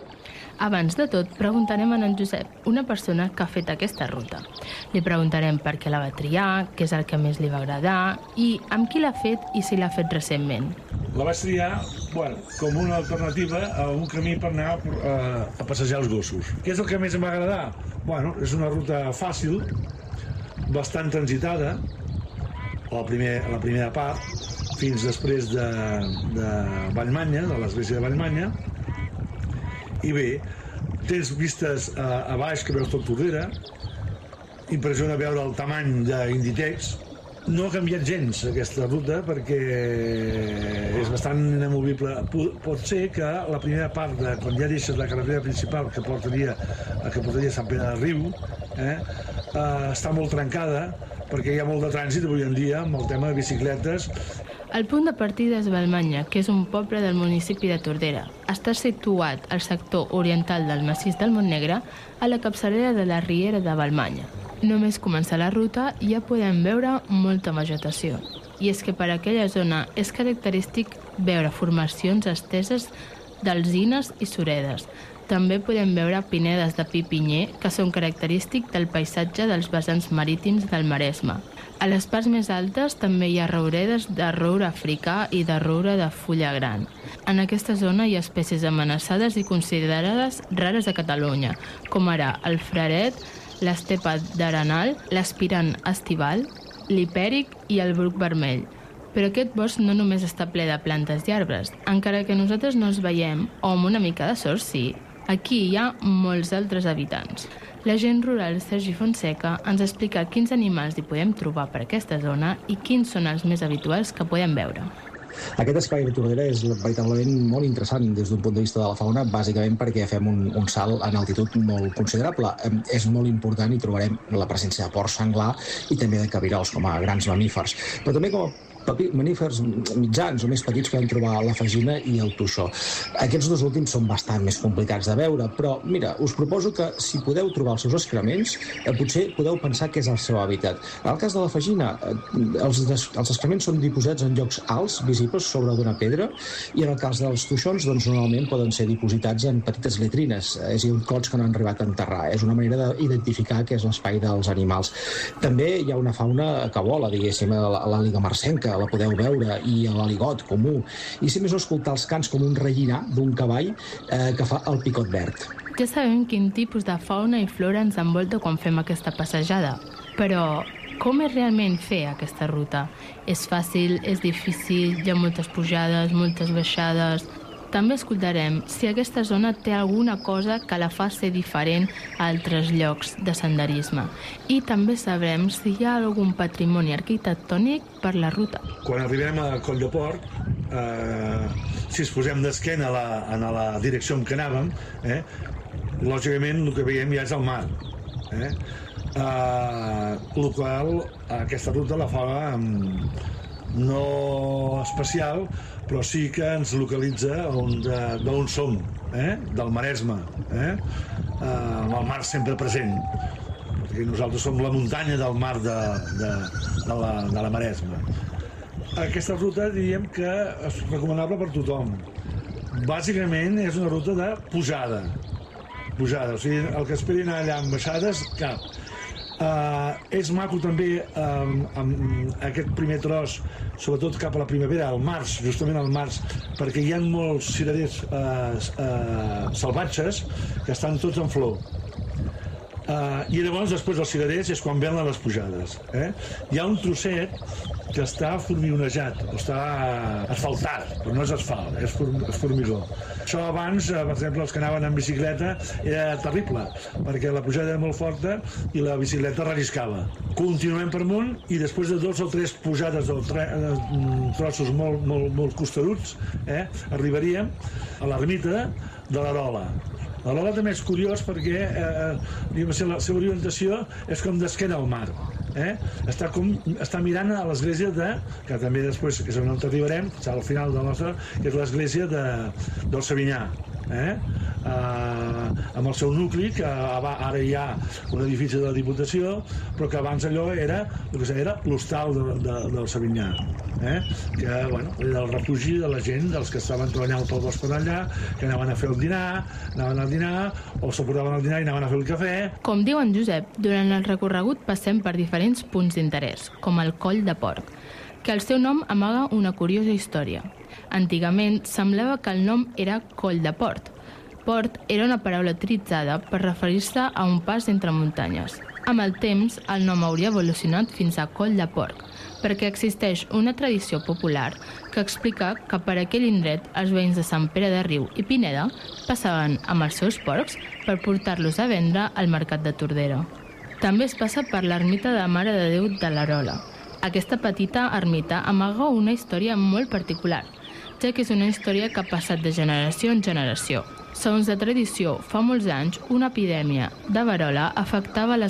Abans de tot, preguntarem a en Josep, una persona que ha fet aquesta ruta. Li preguntarem per què la va triar, què és el que més li va agradar i amb qui l'ha fet i si l'ha fet recentment. La vaig triar, bueno, com una alternativa a un camí per anar a, a passejar els gossos. Què és el que més em va agradar? Bueno, és una ruta fàcil, bastant transitada, la, primer, la primera part, fins després de, de Vallmanya, de l'església de Vallmanya, i bé, tens vistes a, a baix que veus tot Tordera, impressiona veure el tamany d'Inditex. No ha canviat gens aquesta ruta perquè és bastant inamovible. Pot ser que la primera part, de, quan ja deixes la carretera principal que portaria, que portaria a Sant Pere del Riu, eh, eh, està molt trencada, perquè hi ha molt de trànsit avui en dia amb el tema de bicicletes. El punt de partida és Vallmanya, que és un poble del municipi de Tordera. Està situat al sector oriental del massís del Montnegre, a la capçalera de la riera de Vallmanya. Només començar la ruta ja podem veure molta vegetació. I és que per aquella zona és característic veure formacions esteses d'alzines i suredes. També podem veure pinedes de pi pinyer, que són característics del paisatge dels vessants marítims del Maresme. A les parts més altes també hi ha rouredes de roure africà i de roure de fulla gran. En aquesta zona hi ha espècies amenaçades i considerades rares a Catalunya, com ara el fraret, l'estepa d'arenal, l'aspirant estival, l'hipèric i el bruc vermell. Però aquest bosc no només està ple de plantes i arbres. Encara que nosaltres no els veiem, o amb una mica de sort sí, aquí hi ha molts altres habitants. L'agent rural Sergi Fonseca ens explica quins animals hi podem trobar per aquesta zona i quins són els més habituals que podem veure. Aquest espai de Tordera és veritablement molt interessant des d'un punt de vista de la fauna, bàsicament perquè fem un, un salt en altitud molt considerable. És molt important i trobarem la presència de porc senglar i també de cabirols com a grans mamífers, però també com a mamífers mitjans o més petits podem trobar la fagina i el toixó. Aquests dos últims són bastant més complicats de veure, però mira, us proposo que si podeu trobar els seus excrements, eh, potser podeu pensar que és el seu hàbitat. En el cas de la fagina, eh, els, els excrements són dipositats en llocs alts, visibles sobre d'una pedra, i en el cas dels toixons, doncs, normalment poden ser dipositats en petites letrines, eh, és a dir, clots que no han arribat a enterrar. És una manera d'identificar què és l'espai dels animals. També hi ha una fauna que vola, diguéssim, l'àliga marcenca, la podeu veure, i l'aligot comú, i si més no escoltar els cants com un rellinar d'un cavall eh, que fa el picot verd. Ja sabem quin tipus de fauna i flora ens envolta quan fem aquesta passejada, però com és realment fer aquesta ruta? És fàcil, és difícil, hi ha moltes pujades, moltes baixades. També escoltarem si aquesta zona té alguna cosa que la fa ser diferent a altres llocs de senderisme. I també sabrem si hi ha algun patrimoni arquitectònic per la ruta. Quan arribem a Coll de Port, eh, si es posem d'esquena a la, a la direcció en què anàvem, eh, lògicament el que veiem ja és el mar. Eh? Eh, el qual aquesta ruta la fa amb no especial, però sí que ens localitza d'on som, eh? Del Maresme, eh? Eh, amb el mar sempre present, perquè nosaltres som la muntanya del mar de, de, de, la, de la Maresme. Aquesta ruta diríem que és recomanable per tothom. Bàsicament és una ruta de pujada, pujada, o sigui, el que esperi anar allà amb baixades, cap. Uh, és maco també um, amb aquest primer tros, sobretot cap a la primavera, al març, justament al març, perquè hi ha molts ciraders uh, uh, salvatges que estan tots en flor. Uh, I llavors, després dels ciraders, és quan venen les pujades. Eh? Hi ha un trosset que està formiguejat, o està asfaltat, però no és asfalt, és, form és formigó. Això abans, per exemple, els que anaven en bicicleta, era terrible, perquè la pujada era molt forta i la bicicleta relliscava. Continuem per amunt i després de dos o tres pujades o tre trossos molt, molt, molt costeruts, eh, arribaríem a l'ermita de l'Arola. L'Arola també és curiós perquè eh, la seva orientació és com d'esquena al mar. Eh? Està, com, està mirant a l'església de, que també després és on arribarem, al final del nostre, que és l'església de, del Sabinyà, eh? Uh, amb el seu nucli, que ara hi ha un edifici de la Diputació, però que abans allò era era l'hostal de, de, del Sabinyà, eh? Que bueno, era el refugi de la gent, dels que estaven treballant pel bosc per allà, que anaven a fer el dinar, anaven al dinar, o s'aportaven al dinar i anaven a fer el cafè. Com diu en Josep, durant el recorregut passem per diferents punts d'interès, com el Coll de Port, que el seu nom amaga una curiosa història. Antigament semblava que el nom era Coll de Port. Port era una paraula utilitzada per referir-se a un pas entre muntanyes. Amb el temps, el nom hauria evolucionat fins a Coll de Porc, perquè existeix una tradició popular que explica que per aquell indret els veïns de Sant Pere de Riu i Pineda passaven amb els seus porcs per portar-los a vendre al mercat de Tordera. També es passa per l'ermita de Mare de Déu de l'Arola. Aquesta petita ermita amaga una història molt particular, ja que és una història que ha passat de generació en generació. Segons la tradició, fa molts anys, una epidèmia de verola afectava les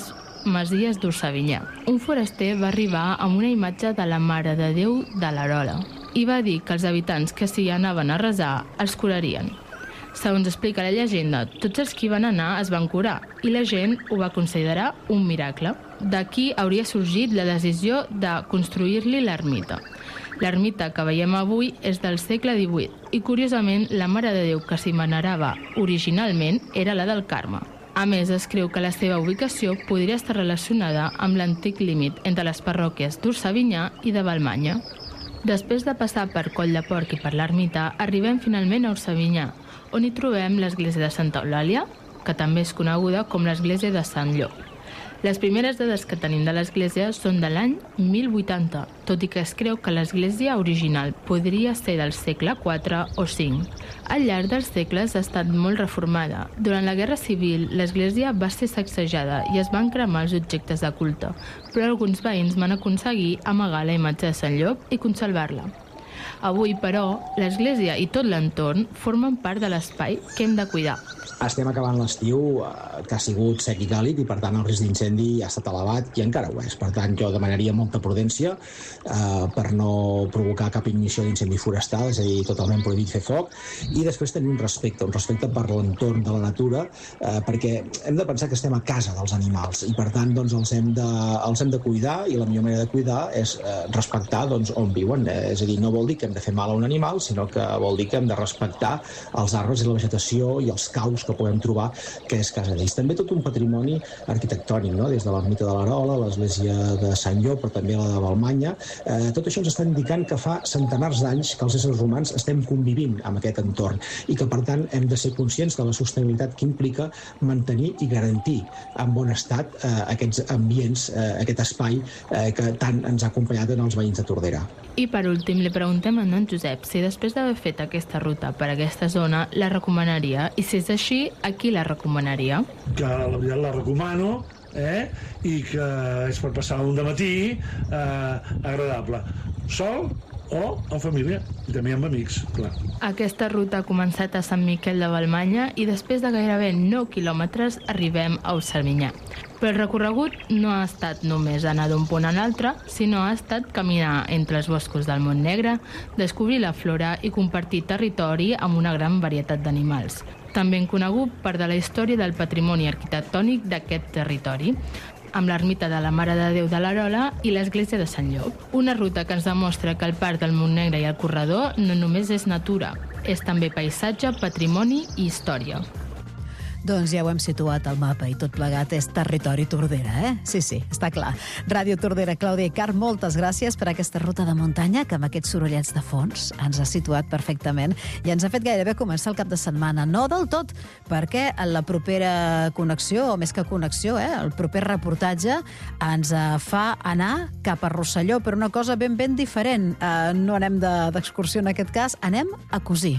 Masies d'Ursavinyà. Un foraster va arribar amb una imatge de la Mare de Déu de l'Arola i va dir que els habitants que s'hi anaven a resar els curarien. Segons explica la llegenda, tots els que hi van anar es van curar i la gent ho va considerar un miracle. D'aquí hauria sorgit la decisió de construir-li l'ermita. L'ermita que veiem avui és del segle divuit i, curiosament, la Mare de Déu que s'hi venerava originalment era la del Carme. A més, es creu que la seva ubicació podria estar relacionada amb l'antic límit entre les parròquies d'Ursavinyà i de Vallmanya. Després de passar per Coll de Porc i per l'ermita, arribem finalment a Ursavinyà, on hi trobem l'església de Santa Eulàlia, que també és coneguda com l'església de Sant Llop. Les primeres dades que tenim de l'església són de l'any mil vuitanta, tot i que es creu que l'església original podria ser del segle quatre o cinc. Al llarg dels segles ha estat molt reformada. Durant la Guerra Civil, l'església va ser sacsejada i es van cremar els objectes de culte, però alguns veïns van aconseguir amagar la imatge de Sant Llop i conservar-la. Avui, però, l'església i tot l'entorn formen part de l'espai que hem de cuidar. Estem acabant l'estiu, que ha sigut sec i càlid, i per tant el risc d'incendi ha estat elevat i encara ho és. Per tant, jo demanaria molta prudència eh, per no provocar cap ignició d'incendi forestal, és a dir, totalment prohibit fer foc, i després tenir un respecte, un respecte per l'entorn de la natura, eh, perquè hem de pensar que estem a casa dels animals i per tant doncs, els, hem de, els hem de cuidar, i la millor manera de cuidar és eh, respectar doncs, on viuen. Eh, és a dir, no vol dir que hem de fer mal a un animal, sinó que vol dir que hem de respectar els arbres i la vegetació i els caus que podem trobar, que és casa d'ells. També tot un patrimoni arquitectònic, no? Des de l'ermita de l'Arola, l'església de Sant Llop, però també la de Vallmanya. Eh, tot això ens està indicant que fa centenars d'anys que els éssers humans estem convivint amb aquest entorn i que, per tant, hem de ser conscients de la sostenibilitat que implica mantenir i garantir en bon estat eh, aquests ambients, eh, aquest espai eh, que tant ens ha acompanyat en els veïns de Tordera. I per últim, li preguntem a en Josep si després d'haver fet aquesta ruta per aquesta zona la recomanaria, i si és així, a qui la recomanaria? Que la veritat la recomano, eh? I que és per passar un dematí eh, agradable. Sol o en família, i també amb amics, clar. Aquesta ruta ha començat a Sant Miquel de Vallmanya i després de gairebé nou quilòmetres arribem a Ursavinyà. Però el recorregut no ha estat només anar d'un punt a l'altre, sinó ha estat caminar entre els boscos del Montnegre, descobrir la flora i compartir territori amb una gran varietat d'animals. També conegut per de la història del patrimoni arquitectònic d'aquest territori, amb l'ermita de la Mare de Déu de l'Arola i l'església de Sant Llop. Una ruta que ens demostra que el Parc del Montnegre i el Corredor no només és natura, és també paisatge, patrimoni i història. Doncs ja ho hem situat al mapa i tot plegat és territori Tordera, eh? Sí, sí, està clar. Ràdio Tordera, Clàudia Icart, moltes gràcies per aquesta ruta de muntanya que amb aquests sorollets de fons ens ha situat perfectament i ens ha fet gairebé començar el cap de setmana. No del tot, perquè en la propera connexió, o més que connexió, eh? el proper reportatge ens fa anar cap a Rosselló, però una cosa ben ben diferent. Eh, no anem d'excursió de, en aquest cas, anem a cosir.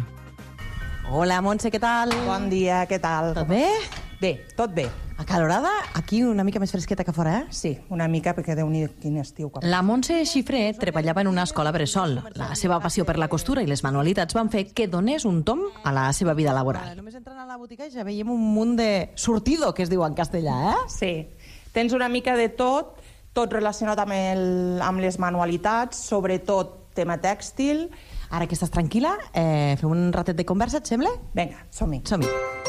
Hola, Montse, què tal? Bon dia, què tal? Tot bé? Bé, tot bé. Acalorada? Aquí una mica més fresqueta que fora, eh? Sí, una mica, perquè Déu-n'hi-do quin estiu. La Montse Xifré treballava en una escola bressol. La seva passió per la costura i les manualitats van fer que donés un tom a la seva vida laboral. Només entrant a la botiga ja veiem un munt de sortido, que es diu en castellà, eh? Sí. Tens una mica de tot, tot relacionat amb, el, amb les manualitats, sobretot tema tèxtil. Ara que estàs tranquil·la, eh, fem un ratet de conversa, et sembla? Vinga, som-hi. Som-hi.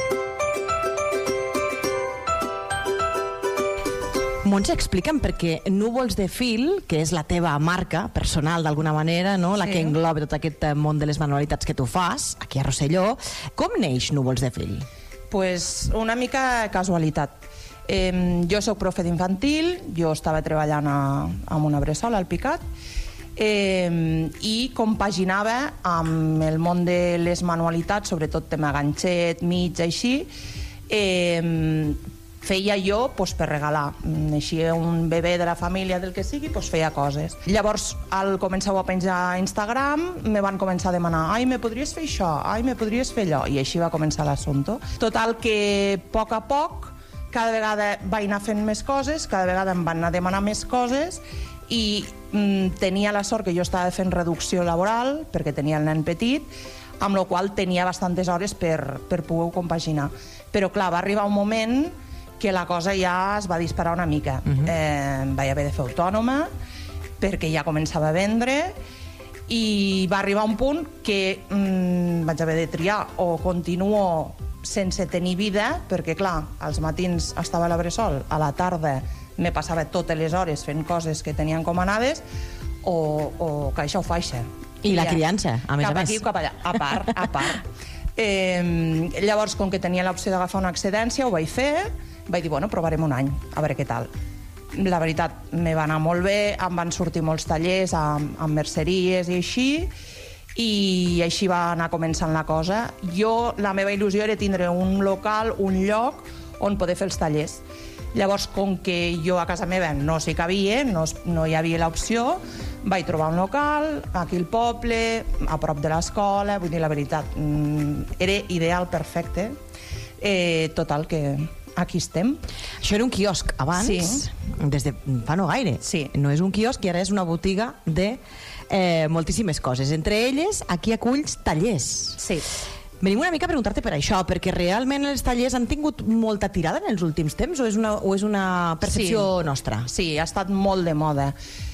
Montse, explica'm, perquè Núvols de Fil, que és la teva marca personal d'alguna manera, no? La sí. que engloba tot aquest món de les manualitats que tu fas, aquí a Rosselló, com neix Núvols de Fil? Pues una mica casualitat. Eh, jo soc profe d'infantil, jo estava treballant a, a una bressol, al Picat, Eh, i compaginava amb el món de les manualitats, sobretot tema ganxet, mig, així. Eh, feia jo pues, per regalar. Neixia un bebè de la família, del que sigui, pues, feia coses. Llavors, al començar a penjar a Instagram, me van començar a demanar ai, me podries fer això? Ai, me podries fer allò? I així va començar l'assumpte. Total, que a poc a poc, cada vegada vaig anar fent més coses, cada vegada em van anar a demanar més coses, i mm, tenia la sort que jo estava fent reducció laboral perquè tenia el nen petit, amb la qual tenia bastantes hores per, per poder compaginar. Però clar, va arribar un moment que la cosa ja es va disparar una mica. Uh-huh. eh, vaig haver de fer autònoma perquè ja començava a vendre i va arribar un punt que mm, vaig haver de triar o continuo sense tenir vida, perquè clar, als matins estava a la bressol, a la tarda me passava totes les hores fent coses que tenien encomanades, o, o caixa o faixa. I la criança, a més a més. Cap aquí o cap allà, a part, a part. Eh, llavors, com que tenia l'opció d'agafar una excedència, ho vaig fer, vaig dir, bueno, provarem un any, a veure què tal. La veritat, me va anar molt bé, em van sortir molts tallers amb, amb merceries i així, i així va anar començant la cosa. Jo, la meva il·lusió era tindre un local, un lloc on poder fer els tallers. Llavors, com que jo a casa meva no s'hi cabia, no, no hi havia l'opció, vaig trobar un local, aquí al poble, a prop de l'escola, vull dir, la veritat, era ideal, perfecte. Eh, total, que aquí estem. Això era un quiosc abans, sí. Des de fa no gaire. Sí. No és un quiosc i ara és una botiga de eh, moltíssimes coses. Entre elles, aquí aculls tallers. Sí. Venim una mica a preguntar-te per això, perquè realment els tallers han tingut molta tirada en els últims temps o és una, o és una percepció sí. nostra? Sí, ha estat molt de moda.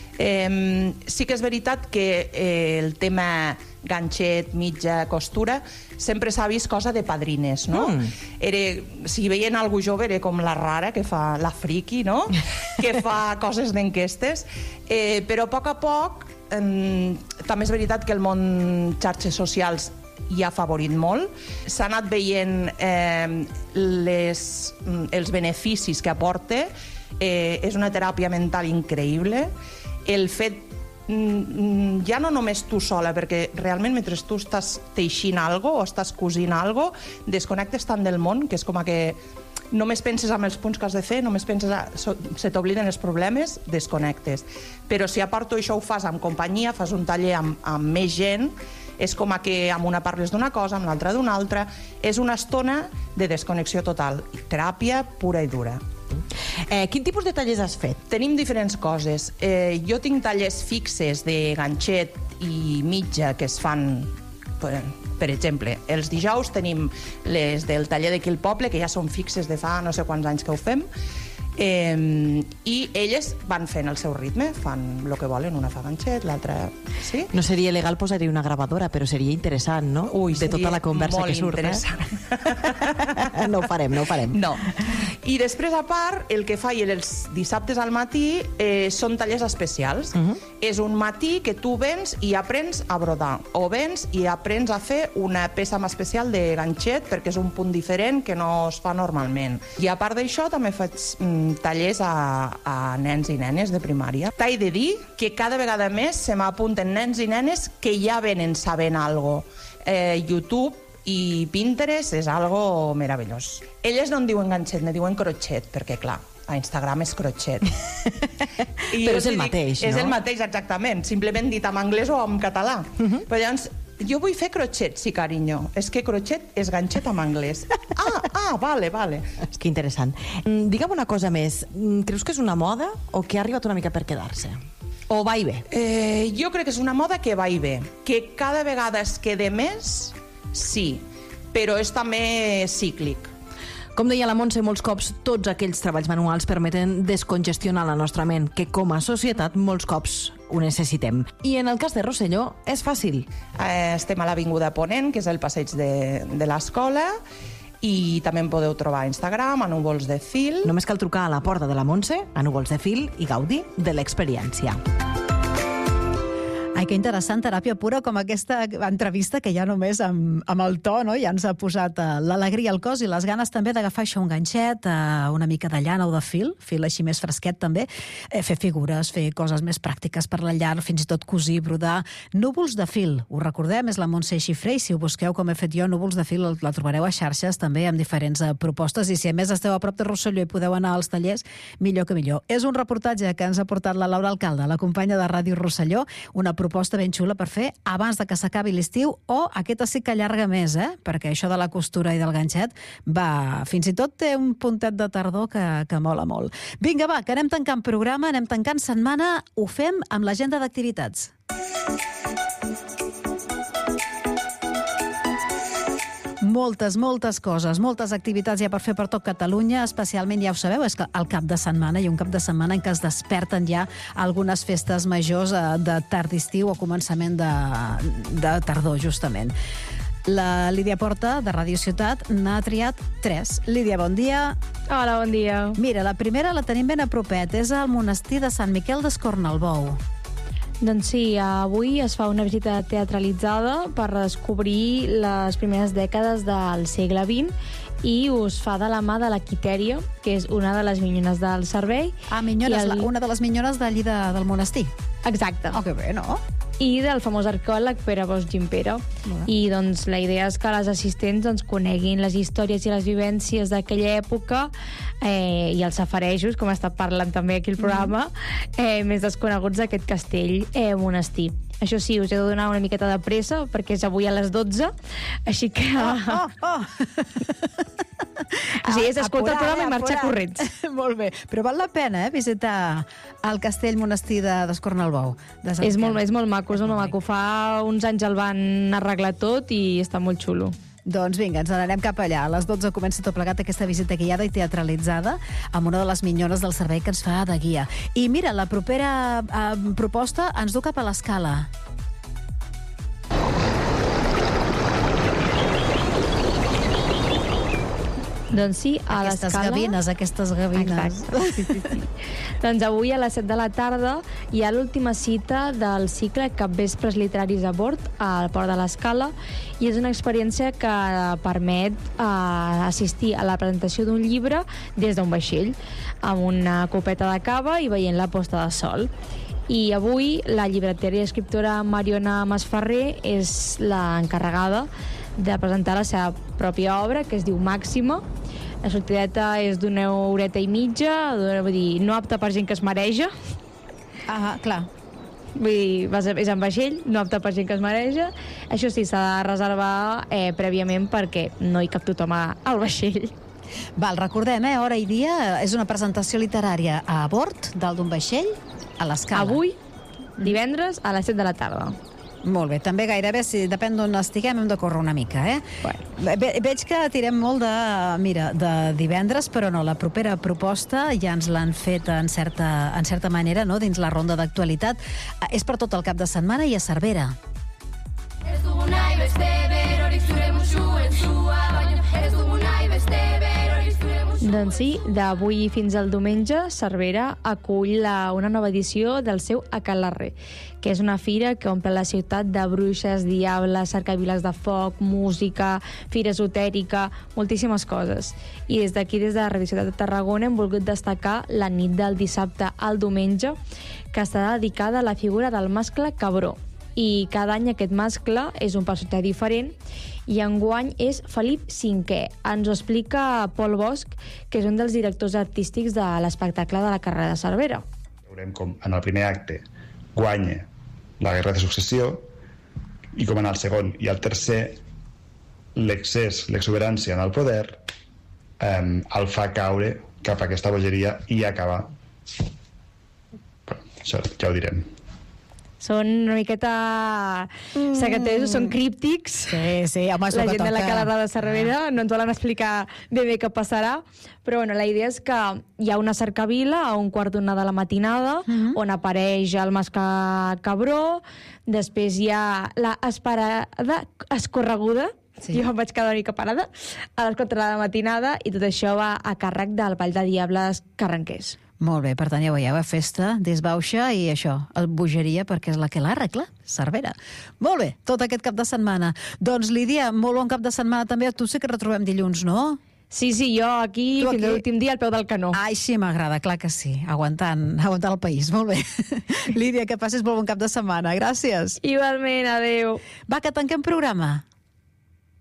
Eh, sí que és veritat que eh, el tema ganxet, mitja, costura, sempre s'ha vist cosa de padrines, no? Mm. Era, si veien algú jove era com la rara, que fa la friki, no? Que fa coses d'enquestes. Eh, però a poc a poc, eh, també és veritat que el món xarxes socials hi ha favorit molt. S'ha anat veient eh, les, els beneficis que aporta. Eh, és una teràpia mental increïble. El fet, mm, ja no només tu sola, perquè realment mentre tu estàs teixint algo o estàs cosint algo, desconnectes tant del món que és com que només penses en els punts que has de fer, només penses a, se t'obliden els problemes, desconnectes. Però si a part tu això ho fas amb companyia, fas un taller amb, amb més gent, és com que amb una parles d'una cosa, amb l'altra d'una altra. És una estona de desconnexió total. Teràpia pura i dura. Eh, quin tipus de tallers has fet? Tenim diferents coses. Eh, jo tinc tallers fixes de ganxet i mitja que es fan, per, per exemple, els dijous tenim les del taller d'aquí al poble, que ja són fixes de fa no sé quants anys que ho fem, Eh, i elles van fent el seu ritme, fan el que volen, una fa ganxet, l'altra... Sí? No seria legal posar-hi una gravadora, però seria interessant, no? Ui, de tota la conversa que surt, eh? No ho farem, no ho farem. No. I després, a part, el que faig els dissabtes al matí eh, són tallers especials. Uh-huh. És un matí que tu vens i aprens a brodar, o vens i aprens a fer una peça més especial de ganxet, perquè és un punt diferent que no es fa normalment. I a part d'això també faig mm, tallers a, a nens i nenes de primària. T'he de dir que cada vegada més se m'apunten nens i nenes que ja venen sabent algo. Eh, YouTube i Pinterest és algo meravellós. Elles no en diuen ganxet, ne diuen crotxet, perquè clar, a Instagram és crotxet. I però és el mateix, dic, no? És el mateix, exactament, simplement dit en anglès o en català. Uh-huh. Però llavors, jo vull fer crotxet, sí, carinyo. És que crotxet és ganxet en anglès. Ah, ah, vale, vale. Que interessant. Mm, digue'm una cosa més. Creus que és una moda o que ha arribat una mica per quedar-se? O va i ve? Eh, jo crec que és una moda que va i ve. Que cada vegada es quede més, sí, però és també cíclic. Com deia la Montse, molts cops tots aquells treballs manuals permeten descongestionar la nostra ment, que com a societat molts cops ho necessitem. I en el cas de Rosselló és fàcil. Eh, estem a l'Avinguda Ponent, que és el passeig de, de l'escola, i també em podeu trobar a Instagram, a Núvols de Fil. Només cal trucar a la porta de la Montse, a Núvols de Fil, i gaudir de l'experiència. Ai, que interessant, teràpia pura, com aquesta entrevista que ja només amb, amb el to, no? Ja ens ha posat uh, l'alegria al cos i les ganes també d'agafar això un ganxet, uh, una mica de llana o de fil, fil així més fresquet també, eh, fer figures, fer coses més pràctiques per la llar, fins i tot cosir, brodar. Núvols de Fil, ho recordem, és la Montse Xifré, i si ho busqueu com he fet jo, Núvols de Fil, la trobareu a xarxes també amb diferents uh, propostes, i si a més esteu a prop de Rosselló i podeu anar als tallers, millor que millor. És un reportatge que ens ha portat la Laura Alcalde, la companya de Ràdio Rosselló, una proposta ben xula per fer abans de que s'acabi l'estiu, o aquesta sí que allarga més, eh? Perquè això de la costura i del ganxet va, fins i tot té un puntet de tardor que, que mola molt. Vinga, va, que anem tancant programa, anem tancant setmana, ho fem amb l'agenda d'activitats. moltes, moltes coses, moltes activitats ja per fer per tot Catalunya, especialment, ja ho sabeu, és que el cap de setmana, hi ha un cap de setmana en què es desperten ja algunes festes majors de tard d'estiu o començament de, de tardor, justament. La Lídia Porta, de Ràdio Ciutat, n'ha triat tres. Lídia, bon dia. Hola, bon dia. Mira, la primera la tenim ben a propet, és al monestir de Sant Miquel d'Escornalbou. Doncs sí, avui es fa una visita teatralitzada per descobrir les primeres dècades del segle vint i us fa de la mà de la Quitèria, que és una de les minyones del servei. Ah, minyones, el... una de les minyones d'allí de, del monestir. Exacte. Oh, que bé, no? I del famós arqueòleg Pere Bosch Gimpera. I doncs la idea és que les assistents doncs, coneguin les històries i les vivències d'aquella època eh, i els safarejos, com està parlant també aquí el programa, eh, més desconeguts d'aquest castell eh, monestir. Això sí, us he de donar una miqueta de pressa perquè és avui a les dotze, així que... Oh, oh, oh. Sí, és escoltar el programa i marxar corrents. Molt bé, però val la pena, eh, visitar el castell monestir d'Escornalbou. De és, molt, és molt maco, és molt maco. Fa uns anys el van arreglar tot i està molt xulo. Doncs vinga, ens n'anem cap allà. A les dotze comença tot plegat aquesta visita guiada i teatralitzada amb una de les minyones del servei que ens fa de guia. I mira, la propera eh, proposta ens du cap a l'Escala. Doncs sí, a aquestes l'Escala... gavines, aquestes gavines. Exacte, sí, sí, sí. Doncs avui a les set de la tarda hi ha l'última cita del cicle Capvespres literaris a bord al Port de l'Escala i és una experiència que permet eh, assistir a la presentació d'un llibre des d'un vaixell amb una copeta de cava i veient la posta de sol. I avui la llibretera i escriptora Mariona Masferrer és l'encarregada de presentar la seva pròpia obra, que es diu Màxima. La sortideta és d'una horeta i mitja, vull dir, no apta per gent que es mareja. Ah, clar. Vull dir, és en vaixell, no apta per gent que es mareja. Això sí, s'ha de reservar eh, prèviament perquè no hi cap tothom al vaixell. Val, recordem, eh, hora i dia, és una presentació literària a bord dalt d'un vaixell a l'Escala. Avui, divendres, a les set de la tarda. Molt bé, també gairebé, si depèn d'on estiguem, hem de córrer una mica, eh? Bueno. Ve, veig que tirem molt de, mira, de divendres, però no, la propera proposta ja ens l'han fet en certa, en certa manera, no?, dins la ronda d'actualitat. És per tot el cap de setmana i a Cervera. Ez dugu nahi beste berorik zure musuen zua, baina ez dugu nahi beste berorik zure musuen. Doncs sí, d'avui fins al diumenge, Cervera acull la, una nova edició del seu Aquelarre, que és una fira que omple la ciutat de bruixes, diables, cercaviles de foc, música, fira esotèrica, moltíssimes coses. I des d'aquí, des de la Radio Ciutat de Tarragona, hem volgut destacar la nit del dissabte al diumenge, que està dedicada a la figura del mascle Cabró. I cada any aquest mascle és un personatge diferent i enguany és Felip cinquè. Ens ho explica Pol Bosch, que és un dels directors artístics de l'espectacle de la carrera de Cervera. Veurem com en el primer acte guanya la guerra de successió i com en el segon i el tercer l'excés, l'exuberància en el poder eh, el fa caure cap a aquesta bogeria i acabar. Bueno, això ja ho direm. Són una miqueta mm. secretaris, són críptics. Sí, sí, home, és la el que gent de la toca. Calarra de Cervera no ens volen explicar bé bé què passarà, però bueno, la idea és que hi ha una cercavila a un quart d'una de la matinada mm-hmm. on apareix el mascle Cabró, després hi ha la esperada escorreguda, sí. Jo em vaig quedar una mica parada, a les quatre de la matinada, i tot això va a càrrec del Ball de Diables Carranquers. Molt bé, per tant, ja veieu, festa, desbauxa i això, el bogeria, perquè és la que l'arregla, Cervera. Molt bé, tot aquest cap de setmana. Doncs, Lídia, molt bon cap de setmana també. Tu sí que retrobem dilluns, no? Sí, sí, jo aquí, tu fins aquí... l'últim dia al peu del canó. Ai, sí, m'agrada, clar que sí. Aguantant, aguantant el país, molt bé. Lídia, que passis molt bon cap de setmana. Gràcies. Igualment, adeu. Va, que tanquem programa.